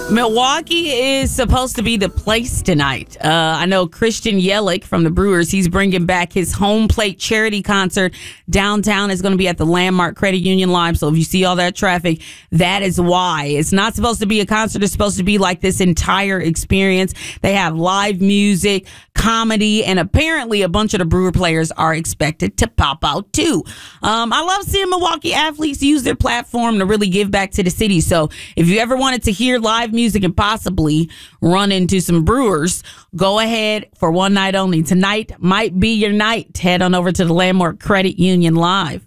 Milwaukee is supposed to be the place tonight. I know Christian Yelich from the Brewers, he's bringing back his home plate charity concert downtown. It's going to be at the Landmark Credit Union Live. So if you see all that traffic, that is why. It's not supposed to be a concert. It's supposed to be like this entire experience. They have live music, comedy, and apparently a bunch of the Brewer players are expected to pop out too. I love seeing Milwaukee athletes use their platform to really give back to the city. So if you ever wanted to hear live music and possibly run into some Brewers, go ahead for one night only. Tonight might be your night. Head on over to the Landmark Credit Union Live.